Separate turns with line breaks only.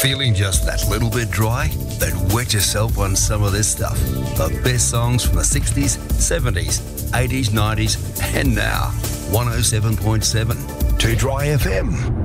Feeling just that little bit dry? Then wet yourself on some of this stuff. The best songs from the 60s, 70s, 80s, 90s, and now. 107.7
To Dry FM.